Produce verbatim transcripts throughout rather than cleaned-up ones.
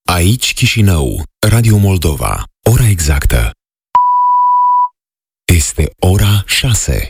Aici Chișinău, Radio Moldova. Ora exactă este ora șase.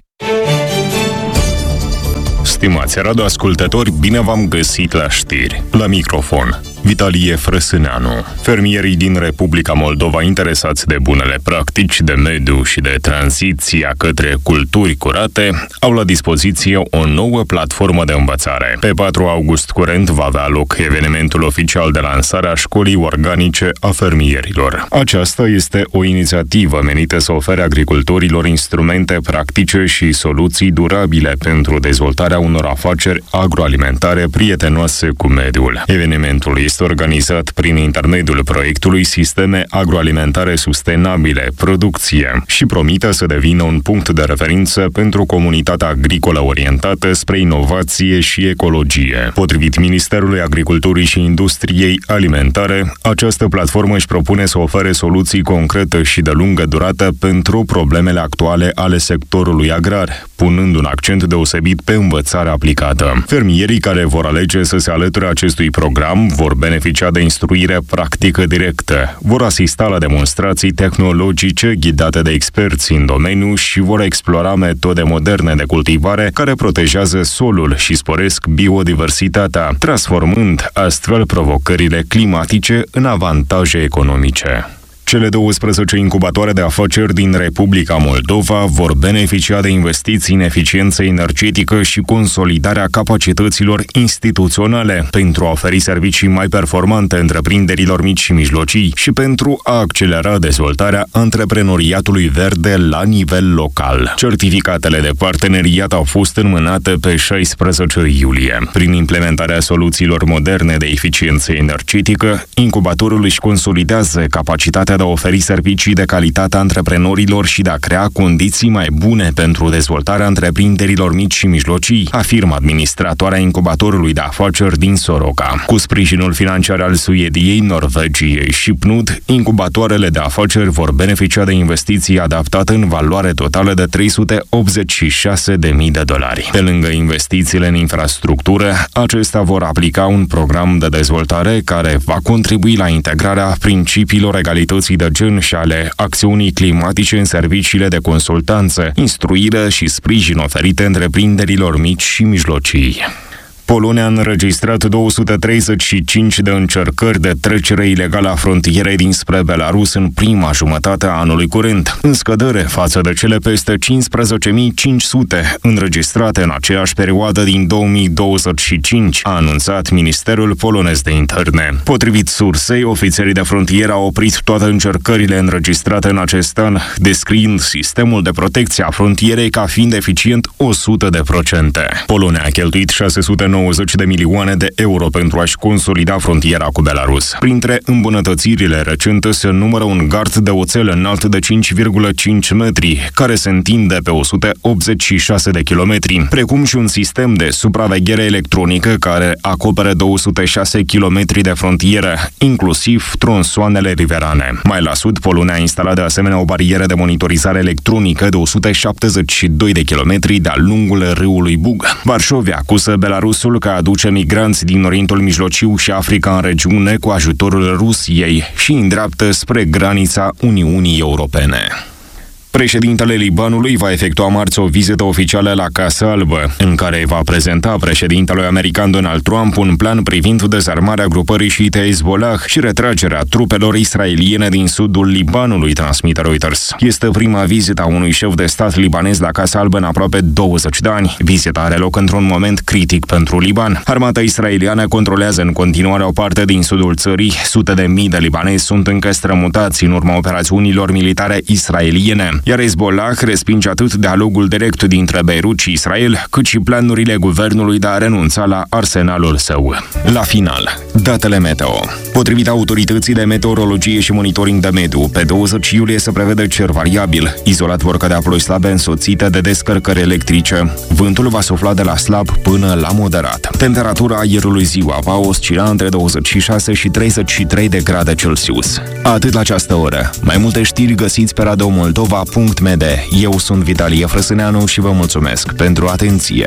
Stimați radioascultători, bine v-am găsit la știri. La microfon, Vitalie Frăsâneanu. Fermierii din Republica Moldova interesați de bunele practici de mediu și de tranziția către culturi curate au la dispoziție o nouă platformă de învățare. Pe patru august curent va avea loc evenimentul oficial de lansare a școlii organice a fermierilor. Aceasta este o inițiativă menită să ofere agricultorilor instrumente practice și soluții durabile pentru dezvoltarea unor afaceri agroalimentare prietenoase cu mediul. Evenimentul este organizat prin intermediul proiectului Sisteme Agroalimentare Sustenabile, Producție și promite să devină un punct de referință pentru comunitatea agricolă orientată spre inovație și ecologie. Potrivit Ministerului Agriculturii și Industriei Alimentare, această platformă își propune să ofere soluții concrete și de lungă durată pentru problemele actuale ale sectorului agrar, punând un accent deosebit pe învățarea aplicată. Fermierii care vor alege să se alăture acestui program vor beneficia de instruire practică directă, vor asista la demonstrații tehnologice ghidate de experți în domeniu și vor explora metode moderne de cultivare care protejează solul și sporesc biodiversitatea, transformând astfel provocările climatice în avantaje economice. Cele douăsprezece incubatoare de afaceri din Republica Moldova vor beneficia de investiții în eficiență energetică și consolidarea capacităților instituționale pentru a oferi servicii mai performante întreprinderilor mici și mijlocii și pentru a accelera dezvoltarea antreprenoriatului verde la nivel local. Certificatele de parteneriat au fost înmânate pe șaisprezece iulie. Prin implementarea soluțiilor moderne de eficiență energetică, incubatorul își consolidează capacitatea de a oferi servicii de calitate antreprenorilor și de a crea condiții mai bune pentru dezvoltarea întreprinderilor mici și mijlocii, afirmă administratoarea incubatorului de afaceri din Soroca. Cu sprijinul financiar al Suediei, Norvegiei și P N U D, incubatoarele de afaceri vor beneficia de investiții adaptate în valoare totală de trei sute optzeci și șase de mii de dolari. Pe lângă investițiile în infrastructură, acestea vor aplica un program de dezvoltare care va contribui la integrarea principiilor egalității de gen și ale acțiunii climatice în serviciile de consultanță, instruire și sprijin oferite întreprinderilor mici și mijlocii. Polonia a înregistrat două sute treizeci și cinci de încercări de trecere ilegală a frontierei dinspre Belarus în prima jumătate a anului curent, în scădere față de cele peste cincisprezece mii cinci sute înregistrate în aceeași perioadă din două mii douăzeci și cinci, a anunțat Ministerul polonez de interne. Potrivit sursei, ofițerii de frontieră au oprit toate încercările înregistrate în acest an, descriind sistemul de protecție a frontierei ca fiind eficient o sută de procente. Polonia a cheltuit șase sute nouăzeci de milioane de euro pentru a-și consolida frontiera cu Belarus. Printre îmbunătățirile recente se numără un gard de oțel înalt de cinci virgulă cinci metri, care se întinde pe o sută optzeci și șase de kilometri, precum și un sistem de supraveghere electronică care acoperă două sute șase kilometri de frontieră, inclusiv tronsoanele riverane. Mai la sud, Polonia a instalat de asemenea o barieră de monitorizare electronică de o sută șaptezeci și doi de kilometri de-a lungul râului Bug. Varșovia acuză Belarusul că aduce migranți din Orientul Mijlociu și Africa în regiune cu ajutorul Rusiei și îndreaptă spre granița Uniunii Europene. Președintele Libanului va efectua marți o vizită oficială la Casa Albă, în care va prezenta președintelui american Donald Trump un plan privind dezarmarea grupării șiite Hezbollah și retragerea trupelor israeliene din sudul Libanului, transmite Reuters. Este prima vizită a unui șef de stat libanez la Casa Albă în aproape douăzeci de ani. Vizita are loc într-un moment critic pentru Liban. Armata israeliană controlează în continuare o parte din sudul țării. Sute de mii de libanezi sunt încă strămutați în urma operațiunilor militare israeliene, iar Hezbollah respinge atât dialogul direct dintre Beirut și Israel, cât și planurile guvernului de a renunța la arsenalul său. La final, datele meteo. Potrivit Autorității de Meteorologie și Monitoring de Mediu, pe douăzeci iulie se prevede cer variabil. Izolat vor cădea ploi slabe însoțite de descărcări electrice. Vântul va sufla de la slab până la moderat. Temperatura aerului ziua va oscila între douăzeci și șase și treizeci și trei de grade Celsius. Atât la această oră. Mai multe știri găsiți pe radio moldova punct m d. Eu sunt Vitalie Frăsâneanu și vă mulțumesc pentru atenție.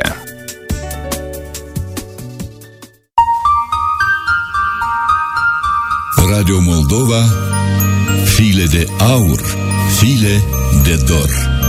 Radio Moldova, file de aur, file de dor.